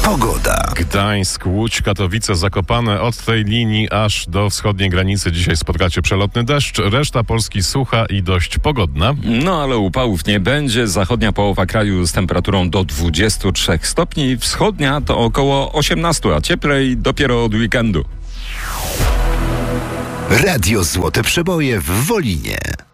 Pogoda. Gdańsk, Łódź, Katowice, Zakopane. Od tej linii aż do wschodniej granicy dzisiaj spotkacie przelotny deszcz. Reszta Polski sucha i dość pogodna. No ale upałów nie będzie. Zachodnia połowa kraju z temperaturą do 23 stopni. Wschodnia to około 18, a cieplej dopiero od weekendu. Radio Złote Przeboje w Wolinie.